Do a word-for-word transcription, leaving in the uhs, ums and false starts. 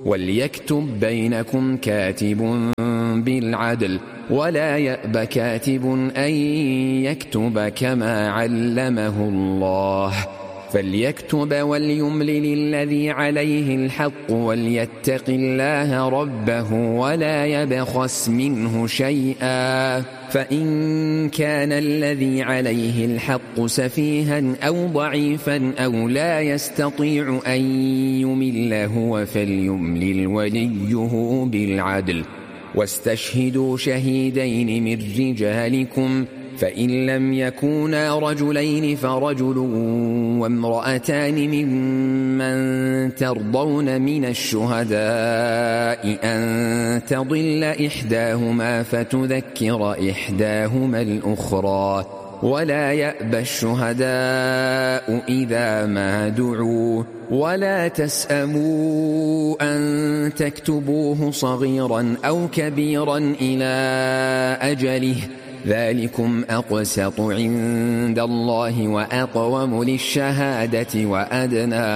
وليكتب بينكم كاتب بالعدل ولا يأب كاتب أن يكتب كما علمه الله فليكتب وليملل الذي عليه الحق وليتق الله ربه ولا يبخس منه شيئا فإن كان الذي عليه الحق سفيها أو ضعيفا أو لا يستطيع أن يمل هو فليملل وليه بالعدل واستشهدوا شهيدين من رجالكم فإن لم يكونا رجلين فرجل وامرأتان ممن ترضون من الشهداء أن تضل إحداهما فتذكر إحداهما الأخرى ولا يأبى الشهداء إذا ما دعوا ولا تسأموا أن تكتبوه صغيرا أو كبيرا إلى أجله ذلكم أقسط عند الله وأقوم للشهادة وأدنى